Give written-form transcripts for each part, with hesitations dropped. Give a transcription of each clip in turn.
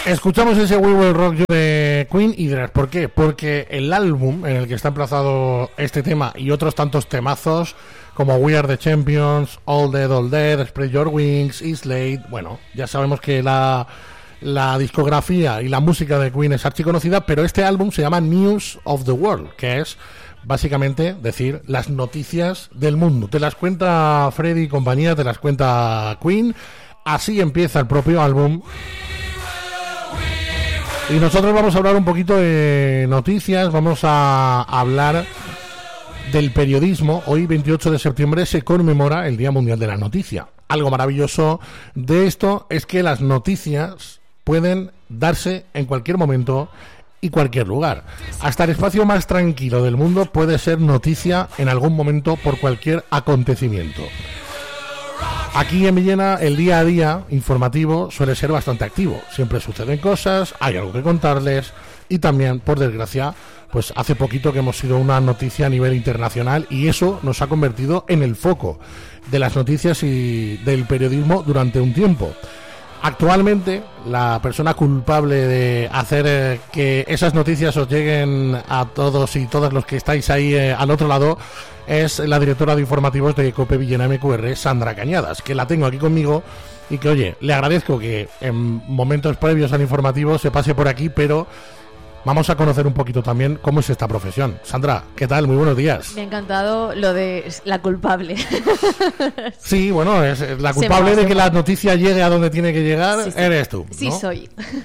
Escuchamos ese We Will Rock You de Queen y dirás, ¿por qué? Porque el álbum en el que está emplazado este tema y otros tantos temazos como We Are the Champions, All Dead, Spread Your Wings, Is Late, bueno, ya sabemos que la discografía y la música de Queen es archiconocida, pero este álbum se llama News of the World, que es básicamente decir las noticias del mundo. Te las cuenta Freddie y compañía, te las cuenta Queen. Así empieza el propio álbum. Y nosotros vamos a hablar un poquito de noticias, vamos a hablar del periodismo. Hoy, 28 de septiembre, se conmemora el Día Mundial de la Noticia. Algo maravilloso de esto es que las noticias pueden darse en cualquier momento y cualquier lugar. Hasta el espacio más tranquilo del mundo puede ser noticia en algún momento por cualquier acontecimiento. Aquí en Villena el día a día informativo suele ser bastante activo. Siempre suceden cosas, hay algo que contarles y también, por desgracia, pues hace poquito que hemos sido una noticia a nivel internacional y eso nos ha convertido en el foco de las noticias y del periodismo durante un tiempo. Actualmente, la persona culpable de hacer que esas noticias os lleguen a todos y todas los que estáis ahí al otro lado es la directora de informativos de COPE Villena MQR, Sandra Cañadas, que la tengo aquí conmigo y que, oye, le agradezco que en momentos previos al informativo se pase por aquí, pero vamos a conocer un poquito también cómo es esta profesión. Sandra, ¿qué tal? Muy buenos días. Me ha encantado lo de la culpable. Sí, bueno, es la culpable de que la noticia llegue a donde tiene que llegar, sí. Eres tú, ¿no? Sí, soy.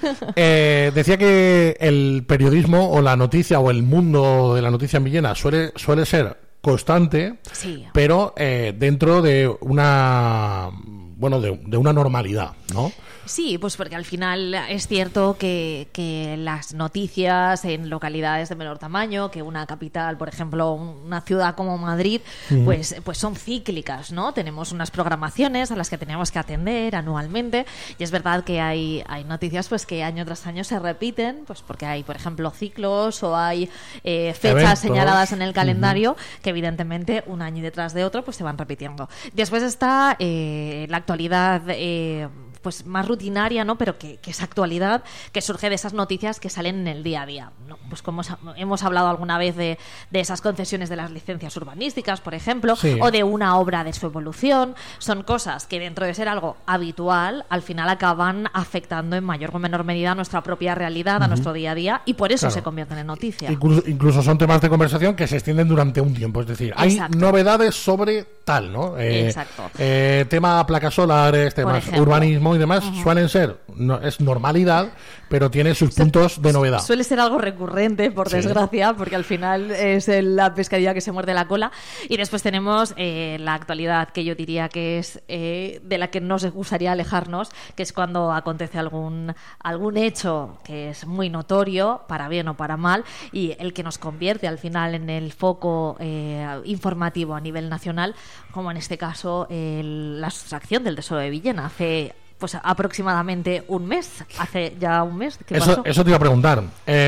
Decía que el periodismo o la noticia o el mundo de la noticia en Villena suele ser constante, sí, pero dentro de una de una normalidad, ¿no? Sí, pues porque al final es cierto que las noticias en localidades de menor tamaño, que una capital, por ejemplo, una ciudad como Madrid, pues son cíclicas, ¿no? Tenemos unas programaciones a las que tenemos que atender anualmente y es verdad que hay noticias pues que año tras año se repiten, pues porque hay, por ejemplo, ciclos o hay fechas eventos señaladas en el calendario que evidentemente un año detrás de otro pues se van repitiendo. Después está la actualidad pues más rutinaria, ¿no? Pero que es actualidad, que surge de esas noticias que salen en el día a día, ¿no? Pues como hemos hablado alguna vez de esas concesiones de las licencias urbanísticas, por ejemplo, sí, o de una obra de su evolución, son cosas que dentro de ser algo habitual, al final acaban afectando en mayor o menor medida a nuestra propia realidad, a nuestro día a día, y por eso se convierten en noticia. Incluso son temas de conversación que se extienden durante un tiempo, es decir, hay novedades sobre tal, ¿no? Exacto. Tema placas solares, temas urbanismo y demás, suelen ser, es normalidad, pero tiene sus puntos de novedad. Suele ser algo recurrente, por desgracia, porque al final es la pescadilla que se muerde la cola. Y después tenemos la actualidad, que yo diría que es de la que nos gustaría alejarnos, que es cuando acontece algún hecho que es muy notorio, para bien o para mal, y el que nos convierte al final en el foco informativo a nivel nacional, como en este caso la sustracción del Tesoro de Villena hace pues aproximadamente un mes. Hace ya un mes. ¿Qué pasó? Eso te iba a preguntar.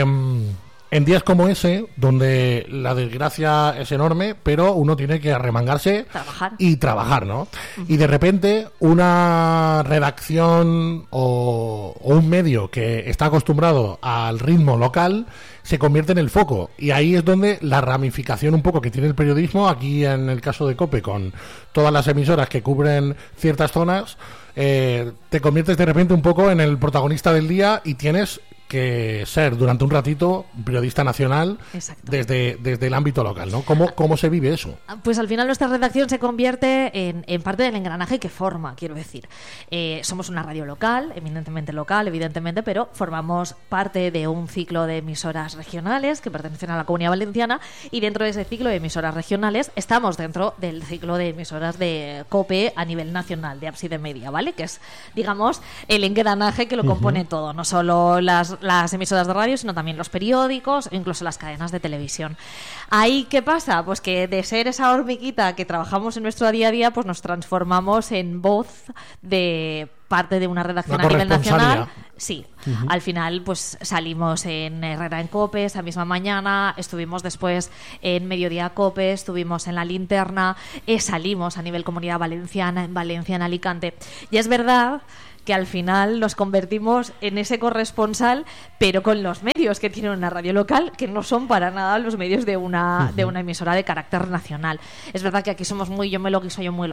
En días como ese, donde la desgracia es enorme, pero uno tiene que arremangarse y trabajar, ¿no? Y de repente una redacción o un medio que está acostumbrado al ritmo local se convierte en el foco. Y ahí es donde la ramificación un poco que tiene el periodismo, aquí en el caso de COPE, con todas las emisoras que cubren ciertas zonas, te conviertes de repente un poco en el protagonista del día y tienes que ser durante un ratito periodista nacional desde el ámbito local, ¿no? ¿Cómo se vive eso? Pues al final nuestra redacción se convierte en parte del engranaje que forma, quiero decir. Somos una radio local, evidentemente, pero formamos parte de un ciclo de emisoras regionales que pertenecen a la Comunidad Valenciana y dentro de ese ciclo de emisoras regionales estamos dentro del ciclo de emisoras de COPE a nivel nacional, de Ábside Media, ¿vale? Que es, digamos, el engranaje que lo compone todo, no solo las emisoras de radio, sino también los periódicos, incluso las cadenas de televisión. ¿Ahí qué pasa? Pues que de ser esa hormiguita que trabajamos en nuestro día a día, pues nos transformamos en voz de parte de una redacción a nivel nacional. Sí, al final pues salimos en Herrera en COPE esa misma mañana, estuvimos después en Mediodía COPE, estuvimos en La Linterna, salimos a nivel Comunidad Valenciana, en Valencia, en Alicante. Y es verdad que al final nos convertimos en ese corresponsal, pero con los medios que tiene una radio local, que no son para nada los medios de una emisora de carácter nacional. Es verdad que aquí somos muy yo me lo guiso, yo me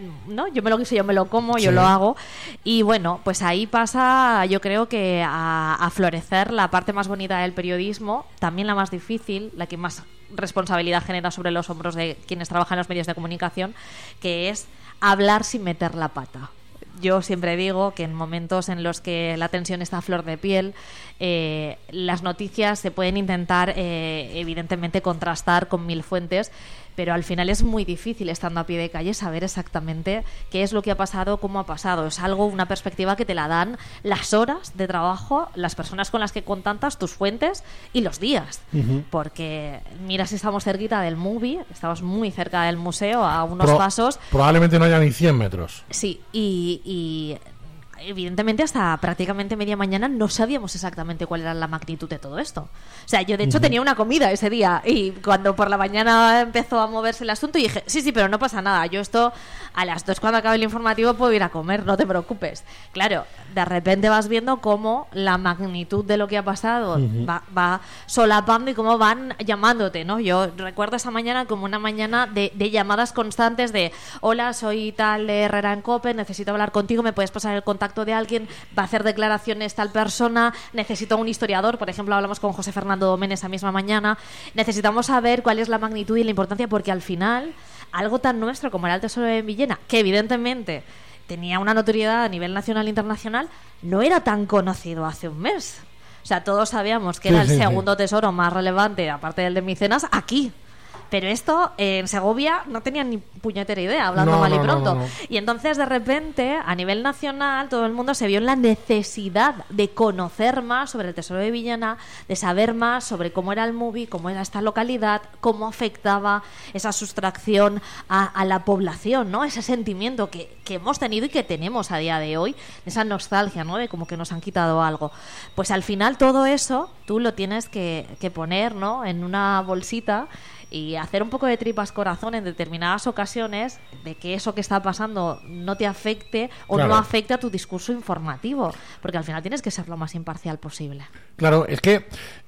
lo como, yo lo hago. Y bueno, pues ahí pasa, yo creo que a florecer la parte más bonita del periodismo, también la más difícil, la que más responsabilidad genera sobre los hombros de quienes trabajan en los medios de comunicación, que es hablar sin meter la pata. Yo siempre digo que en momentos en los que la tensión está a flor de piel, las noticias se pueden intentar, evidentemente, contrastar con 1000 fuentes, pero al final es muy difícil, estando a pie de calle, saber exactamente qué es lo que ha pasado, cómo ha pasado. Es una perspectiva que te la dan las horas de trabajo, las personas con las que contactas, tus fuentes y los días. Porque mira, si estamos cerquita del movie, estamos muy cerca del museo, a unos pasos. Probablemente no haya ni 100 metros. Sí, y evidentemente hasta prácticamente media mañana no sabíamos exactamente cuál era la magnitud de todo esto. O sea, yo de hecho tenía una comida ese día y cuando por la mañana empezó a moverse el asunto dije, sí, pero no pasa nada, yo esto a las 2 cuando acabe el informativo puedo ir a comer, no te preocupes. Claro, de repente vas viendo cómo la magnitud de lo que ha pasado va solapando y cómo van llamándote, ¿no? Yo recuerdo esa mañana como una mañana de llamadas constantes de hola, soy tal de Herrera en COPE, necesito hablar contigo, me puedes pasar el contacto de alguien, va a hacer declaraciones tal persona, necesito un historiador, por ejemplo hablamos con José Fernando Domén esa misma mañana, necesitamos saber cuál es la magnitud y la importancia, porque al final algo tan nuestro como era el Tesoro de Villena, que evidentemente tenía una notoriedad a nivel nacional e internacional, no era tan conocido hace un mes. O sea, todos sabíamos que era el segundo tesoro más relevante, aparte del de Micenas, aquí. Pero esto en Segovia no tenían ni puñetera idea, hablando mal y pronto. No. Y entonces, de repente, a nivel nacional, todo el mundo se vio en la necesidad de conocer más sobre el Tesoro de Villena, de saber más sobre cómo era el movie, cómo era esta localidad, cómo afectaba esa sustracción a la población, ¿no? Ese sentimiento que hemos tenido y que tenemos a día de hoy, esa nostalgia, ¿no? De como que nos han quitado algo. Pues al final todo eso tú lo tienes que poner, ¿no? En una bolsita y hacer un poco de tripas corazón en determinadas ocasiones de que eso que está pasando no te afecte o no afecte a tu discurso informativo, porque al final tienes que ser lo más imparcial posible. Claro, es que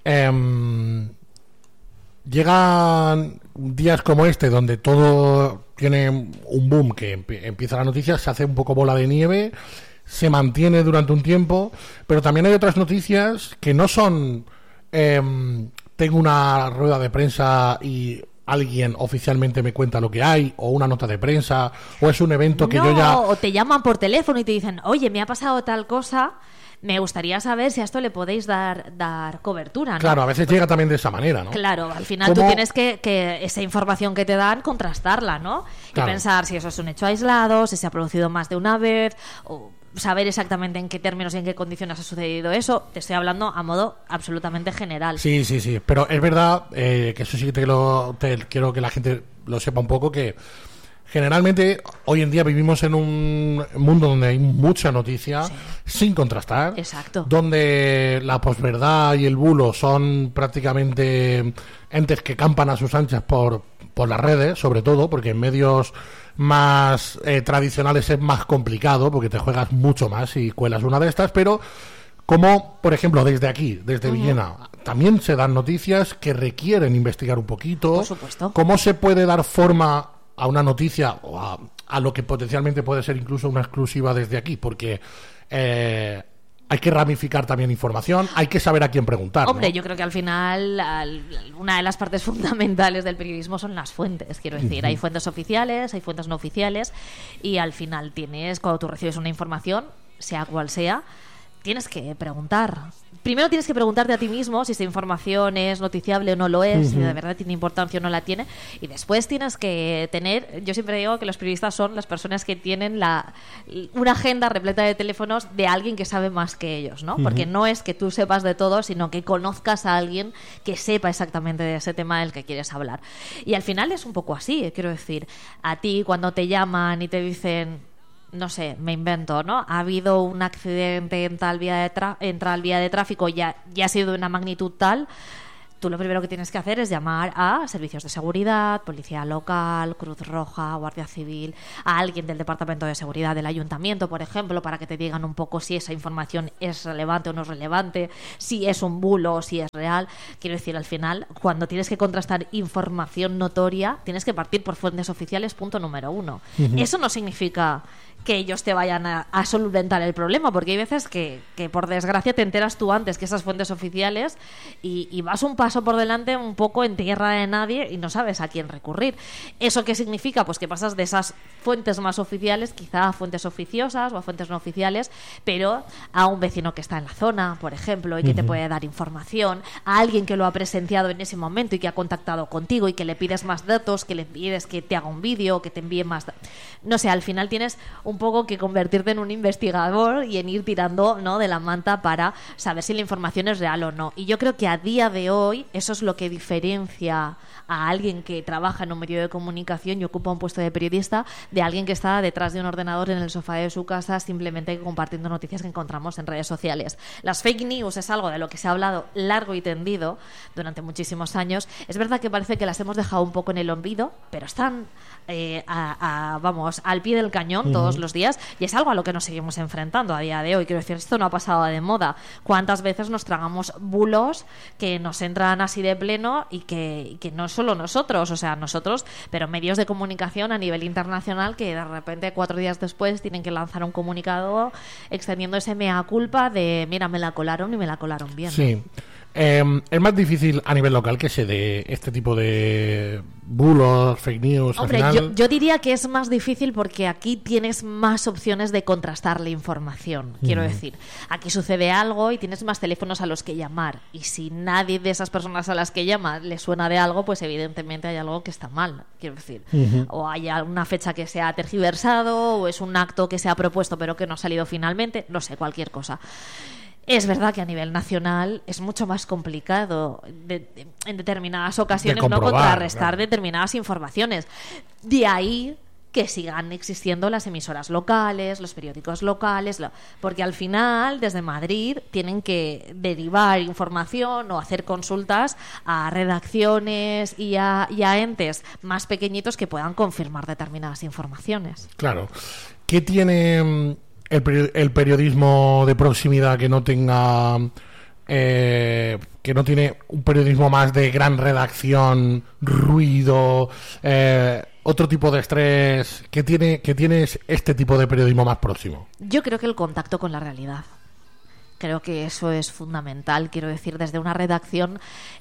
llegan días como este donde todo tiene un boom, que empieza la noticia, se hace un poco bola de nieve, se mantiene durante un tiempo, pero también hay otras noticias que no son tengo una rueda de prensa y alguien oficialmente me cuenta lo que hay, o una nota de prensa, o es un evento que yo ya... O te llaman por teléfono y te dicen, oye, me ha pasado tal cosa, me gustaría saber si a esto le podéis dar cobertura, ¿no? Claro, a veces llega también de esa manera, ¿no? Claro, al final tú tienes que esa información que te dan, contrastarla, ¿no? Claro. Y pensar si eso es un hecho aislado, si se ha producido más de una vez, o saber exactamente en qué términos y en qué condiciones ha sucedido eso. Te estoy hablando a modo absolutamente general. Sí, pero es verdad que eso sí que quiero que la gente lo sepa un poco, que generalmente hoy en día vivimos en un mundo donde hay mucha noticia sin contrastar. Exacto. Donde la posverdad y el bulo son prácticamente entes que campan a sus anchas por las redes, sobre todo, porque en medios más tradicionales es más complicado, porque te juegas mucho más y cuelas una de estas, pero como, por ejemplo, desde aquí, desde Villena, también se dan noticias que requieren investigar un poquito. Por supuesto. ¿Cómo se puede dar forma a una noticia o a lo que potencialmente puede ser incluso una exclusiva desde aquí? Porque hay que ramificar también información, hay que saber a quién preguntar, Hombre, ¿no? Yo creo que al final una de las partes fundamentales del periodismo son las fuentes, quiero decir. Hay fuentes oficiales, hay fuentes no oficiales, y al final cuando tú recibes una información, sea cual sea, tienes que preguntar. Primero tienes que preguntarte a ti mismo si esta información es noticiable o no lo es, si de verdad tiene importancia o no la tiene, y después tienes que tener, yo siempre digo que los periodistas son las personas que tienen una agenda repleta de teléfonos de alguien que sabe más que ellos, ¿no? Porque no es que tú sepas de todo, sino que conozcas a alguien que sepa exactamente de ese tema del que quieres hablar. Y al final es un poco así, quiero decir, a ti cuando te llaman y te dicen, no sé, me invento, ¿no? Ha habido un accidente en tal vía de tráfico, ya ha sido de una magnitud tal. tú lo primero que tienes que hacer es llamar a servicios de seguridad, policía local, Cruz Roja, Guardia Civil, a alguien del Departamento de Seguridad del Ayuntamiento, por ejemplo, para que te digan un poco si esa información es relevante o no es relevante, si es un bulo o si es real. Quiero decir, al final, cuando tienes que contrastar información notoria, tienes que partir por fuentes oficiales, punto número 1. Eso no significa que ellos te vayan a solventar el problema, porque hay veces que por desgracia te enteras tú antes que esas fuentes oficiales y vas un paso por delante un poco en tierra de nadie y no sabes a quién recurrir. ¿Eso qué significa? Pues que pasas de esas fuentes más oficiales quizá a fuentes oficiosas o a fuentes no oficiales, pero a un vecino que está en la zona, por ejemplo, y que te puede dar información, a alguien que lo ha presenciado en ese momento y que ha contactado contigo y que le pides más datos, que le pides que te haga un vídeo, que te envíe más... No sé, al final tienes un poco que convertirte en un investigador y en ir tirando, ¿no?, de la manta para saber si la información es real o no. Y yo creo que a día de hoy eso es lo que diferencia a alguien que trabaja en un medio de comunicación y ocupa un puesto de periodista de alguien que está detrás de un ordenador en el sofá de su casa simplemente compartiendo noticias que encontramos en redes sociales. Las fake news es algo de lo que se ha hablado largo y tendido durante muchísimos años. Es verdad que parece que las hemos dejado un poco en el olvido, pero están vamos, al pie del cañón todos los días, y es algo a lo que nos seguimos enfrentando a día de hoy. Quiero decir, esto no ha pasado de moda. ¿Cuántas veces nos tragamos bulos que nos entran así de pleno y que no solo nosotros, o sea, nosotros, pero medios de comunicación a nivel internacional que de repente 4 días después tienen que lanzar un comunicado extendiendo ese mea culpa de mira, me la colaron y me la colaron bien. Sí. Es más difícil a nivel local que se dé este tipo de bulos, fake news. Hombre, al final... yo diría que es más difícil porque aquí tienes más opciones de contrastar la información. Quiero decir, aquí sucede algo y tienes más teléfonos a los que llamar. Y si nadie de esas personas a las que llama le suena de algo, pues evidentemente hay algo que está mal. Quiero decir, o hay una fecha que se ha tergiversado, o es un acto que se ha propuesto pero que no ha salido finalmente. No sé, cualquier cosa. Es verdad que a nivel nacional es mucho más complicado en determinadas ocasiones no contrarrestar determinadas informaciones. De ahí que sigan existiendo las emisoras locales, los periódicos locales, porque al final desde Madrid tienen que derivar información o hacer consultas a redacciones y a entes más pequeñitos que puedan confirmar determinadas informaciones. Claro. ¿Qué tiene el periodismo de proximidad que no tenga que no tiene un periodismo más de gran redacción, ruido, otro tipo de estrés? ¿Qué tiene este tipo de periodismo más próximo? Yo creo que el contacto con la realidad. Creo que eso es fundamental. Quiero decir, desde una redacción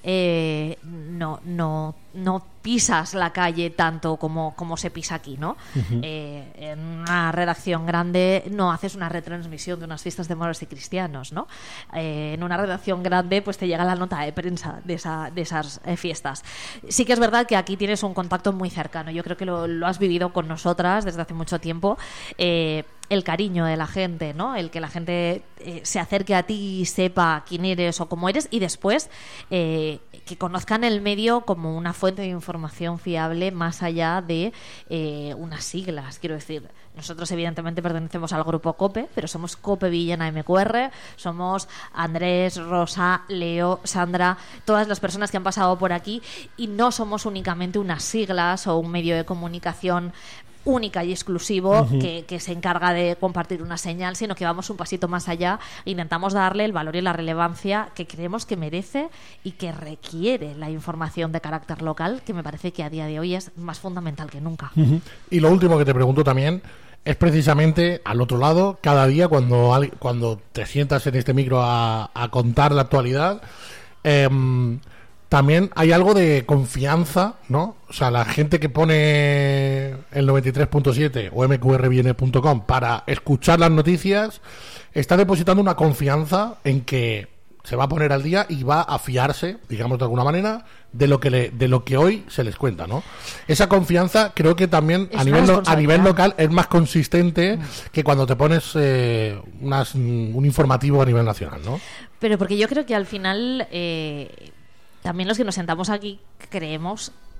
no pisas la calle tanto como se pisa aquí, ¿no? En una redacción grande no haces una retransmisión de unas fiestas de moros y cristianos, ¿no? En una redacción grande pues te llega la nota de prensa de esas fiestas. Sí que es verdad que aquí tienes un contacto muy cercano. Yo creo que lo has vivido con nosotras desde hace mucho tiempo. El cariño de la gente, ¿no? El que la gente se acerque a ti y sepa quién eres o cómo eres, y después que conozcan el medio como una fuente de información fiable más allá de unas siglas. Quiero decir, nosotros evidentemente pertenecemos al grupo COPE, pero somos COPE Villena MQR, somos Andrés, Rosa, Leo, Sandra, todas las personas que han pasado por aquí, y no somos únicamente unas siglas o un medio de comunicación única y exclusivo que se encarga de compartir una señal, sino que vamos un pasito más allá e intentamos darle el valor y la relevancia que creemos que merece y que requiere la información de carácter local, que me parece que a día de hoy es más fundamental que nunca. Y lo último que te pregunto también es precisamente al otro lado, cada día cuando te sientas en este micro a contar la actualidad, también hay algo de confianza, ¿no? O sea, la gente que pone el 93.7 o mqrviene.com para escuchar las noticias está depositando una confianza en que se va a poner al día y va a fiarse, digamos de alguna manera, de lo que hoy se les cuenta, ¿no? Esa confianza creo que también a nivel local es más consistente que cuando te pones un informativo a nivel nacional, ¿no? Pero porque yo creo que al final también los que nos sentamos aquí creemos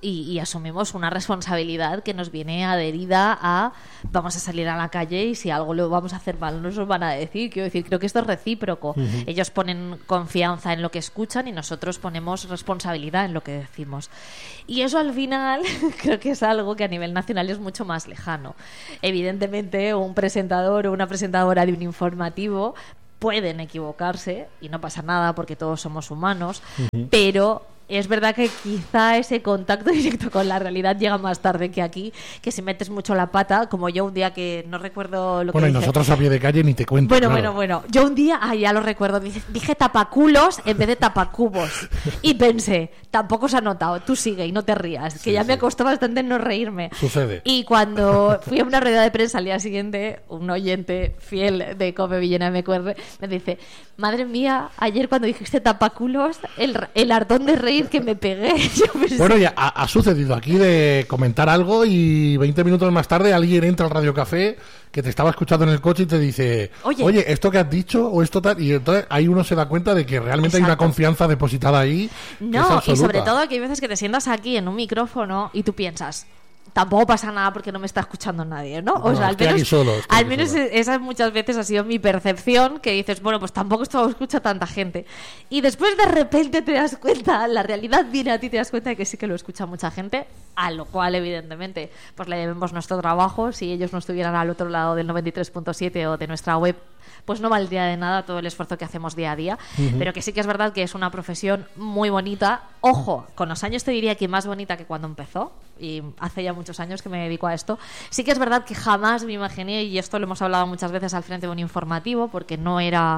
y asumimos una responsabilidad que nos viene adherida a vamos a salir a la calle y si algo lo vamos a hacer mal no nos lo van a decir. Quiero decir, creo que esto es recíproco. Ellos ponen confianza en lo que escuchan y nosotros ponemos responsabilidad en lo que decimos. Y eso al final creo que es algo que a nivel nacional es mucho más lejano. Evidentemente, un presentador o una presentadora de un informativo pueden equivocarse y no pasa nada porque todos somos humanos, pero es verdad que quizá ese contacto directo con la realidad llega más tarde que aquí, que si metes mucho la pata, como yo un día que no recuerdo lo que dije. Bueno, y nosotros a pie de calle ni te cuento. Bueno. Yo un día, ya lo recuerdo, dije tapaculos en vez de tapacubos. Y pensé, tampoco se ha notado, tú sigue y no te rías, que ya me costó bastante no reírme. Sucede. Y cuando fui a una rueda de prensa al día siguiente, un oyente fiel de Cope Villena MQR me dice, madre mía, ayer cuando dijiste tapaculos, el ardón de reír que me pegué. Bueno, ya ha sucedido aquí de comentar algo y 20 minutos más tarde alguien entra al Radio Café que te estaba escuchando en el coche y te dice, oye, esto que has dicho o esto tal, y entonces ahí uno se da cuenta de que realmente hay una confianza depositada ahí. No, y sobre todo que hay veces que te sientas aquí en un micrófono y tú piensas, tampoco pasa nada porque no me está escuchando nadie, ¿no? O sea, al menos esa muchas veces ha sido mi percepción, que dices, bueno, pues tampoco esto lo escucha tanta gente. Y después de repente te das cuenta, la realidad viene a ti, te das cuenta de que sí que lo escucha mucha gente, a lo cual evidentemente pues le debemos nuestro trabajo. Si ellos no estuvieran al otro lado del 93.7 o de nuestra web, pues no valdría de nada todo el esfuerzo que hacemos día a día, pero que sí que es verdad que es una profesión muy bonita. Ojo, con los años te diría que más bonita que cuando empezó, y hace ya muchos años que me dedico a esto. Sí que es verdad que jamás me imaginé, y esto lo hemos hablado muchas veces al frente de un informativo, porque no era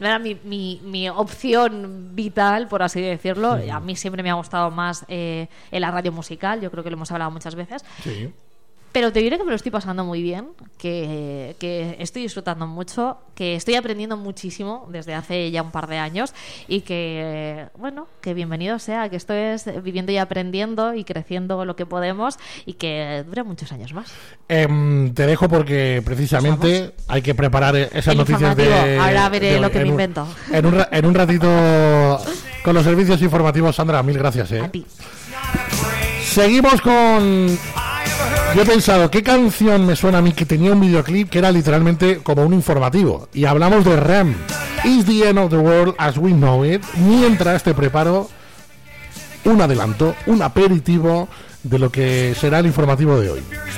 mi opción vital, por así decirlo. A mí siempre me ha gustado más en la radio musical, yo creo que lo hemos hablado muchas veces. Sí. Pero te diré que me lo estoy pasando muy bien, que estoy disfrutando mucho, que estoy aprendiendo muchísimo desde hace ya un par de años y que, bueno, que bienvenido sea, que estoy viviendo y aprendiendo y creciendo lo que podemos y que dure muchos años más. Te dejo porque precisamente hay que preparar esas noticias de... Ahora veré lo que me invento. En un ratito con los servicios informativos. Sandra, mil gracias. A ti. Seguimos con... Yo he pensado, ¿qué canción me suena a mí que tenía un videoclip que era literalmente como un informativo? Y hablamos de REM, It's the End of the World as We Know It, mientras te preparo un adelanto, un aperitivo de lo que será el informativo de hoy.